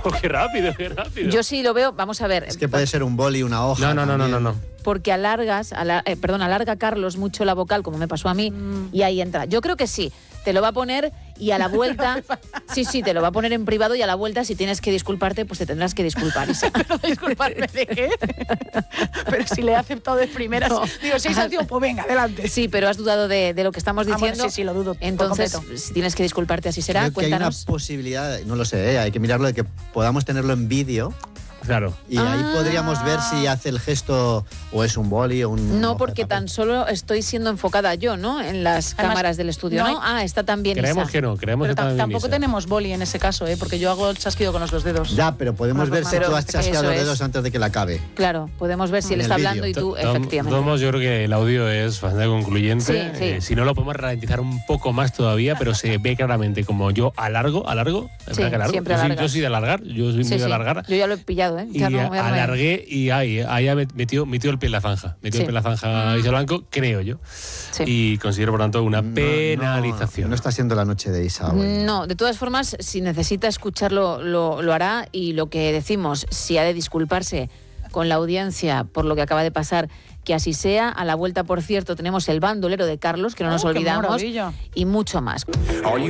qué rápido, qué rápido. Yo sí lo veo, vamos a ver. Es que puede ser un boli, una hoja. No. Porque alarga Carlos mucho la vocal, como me pasó a mí, y ahí entra. Yo creo que sí, te lo va a poner y a la vuelta, sí, te lo va a poner en privado y a la vuelta, si tienes que disculparte, pues te tendrás que disculpar. ¿Pero disculparme de qué? Pero si le he aceptado de primeras. No. Digo, si hay sanción, pues venga, adelante. Sí, pero has dudado de lo que estamos diciendo. Bueno, sí, lo dudo. Entonces, si tienes que disculparte, así será. Creo que Cuéntanos. hay una posibilidad, no lo sé, hay que mirarlo, de que podamos tenerlo en vídeo. Claro. Y ahí podríamos ver si hace el gesto o es un boli o un... No, porque tan solo estoy siendo enfocada yo, ¿no? En las cámaras del estudio, ¿no? Está también Creemos Isa. que no, creemos pero que también tampoco Isa. tenemos boli en ese caso, porque yo hago el chasquido con los dos dedos. Ya, pero podemos ver si tú has chasqueado los eso dedos antes de que la acabe. Claro, podemos ver si él En está el hablando y tú, vídeo. efectivamente. Tomos, yo creo que el audio es bastante concluyente. Sí. Si no, lo podemos ralentizar un poco más todavía, pero se ve claramente como yo alargo. Sí, siempre yo alargas. soy de alargar, yo soy muy de alargar. Yo ya lo he pillado, ¿eh? Ya Y no, alargué y ahí ha metido el pie en la zanja. Metió el pie en la zanja Isa Blanco, creo yo. Sí. Y considero, por tanto, una penalización. No está siendo la noche de Isa. No, de todas formas, si necesita escucharlo, lo hará. Y lo que decimos, si ha de disculparse con la audiencia por lo que acaba de pasar, que así sea. A la vuelta, por cierto, tenemos el bandolero de Carlos, que no nos olvidamos, y mucho más.